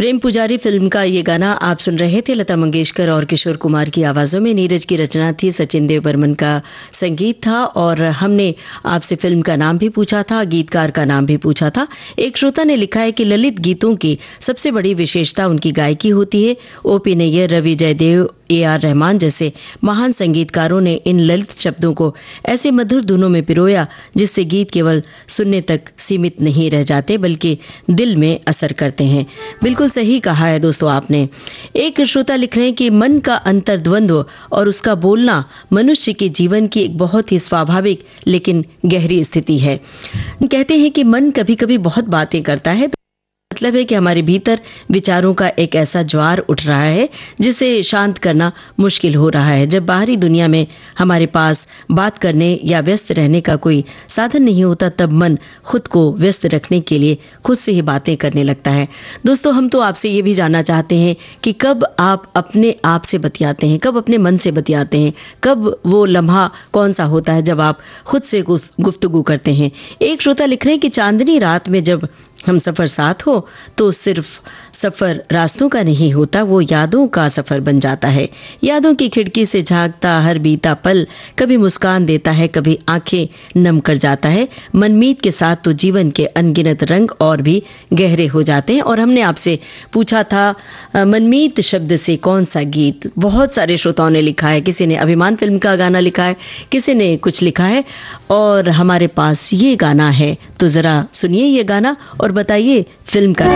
प्रेम पुजारी फिल्म का ये गाना आप सुन रहे थे। लता मंगेशकर और किशोर कुमार की आवाजों में, नीरज की रचना थी, सचिन देव बर्मन का संगीत था। और हमने आपसे फिल्म का नाम भी पूछा था, गीतकार का नाम भी पूछा था। एक श्रोता ने लिखा है कि ललित गीतों की सबसे बड़ी विशेषता उनकी गायकी होती है। ओपी नैयर, रवि जयदेव, AR रहमान जैसे महान संगीतकारों ने इन ललित शब्दों को ऐसे मधुर धुनों में पिरोया जिससे गीत केवल सुनने तक सीमित नहीं रह जाते बल्कि दिल में असर करते हैं। बिल्कुल सही कहा है दोस्तों आपने। एक श्रोता लिख रहे हैं कि मन का अंतर्द्वंद्व और उसका बोलना मनुष्य के जीवन की एक बहुत ही स्वाभाविक लेकिन गहरी स्थिति है। कहते हैं कि मन कभी कभी बहुत बातें करता है, मतलब है कि हमारे भीतर विचारों का एक ऐसा ज्वार उठ रहा है जिसे शांत करना मुश्किल हो रहा है। जब बाहरी दुनिया में हमारे पास बात करने या व्यस्त रहने का कोई साधन नहीं होता, तब मन खुद को व्यस्त रखने के लिए खुद से ही बातें करने लगता है। दोस्तों, हम तो आपसे ये भी जानना चाहते हैं कि कब आप अपने आप से बतियाते हैं, कब अपने मन से बतियाते हैं, कब वो लम्हा कौन सा होता है जब आप खुद से गुफ्तगू करते हैं। एक श्रोता लिख रहे हैं कि चांदनी रात में जब हम सफर साथ हो तो सिर्फ सफर रास्तों का नहीं होता, वो यादों का सफर बन जाता है। यादों की खिड़की से झांकता हर बीता पल कभी मुस्कान देता है, कभी आंखें नम कर जाता है। मनमीत के साथ तो जीवन के अनगिनत रंग और भी गहरे हो जाते हैं। और हमने आपसे पूछा था मनमीत शब्द से कौन सा गीत। बहुत सारे श्रोताओं ने लिखा है, किसी ने अभिमान फिल्म का गाना लिखा है, किसी ने कुछ लिखा है, और हमारे पास ये गाना है। तो जरा सुनिए ये गाना और बताइए फिल्म का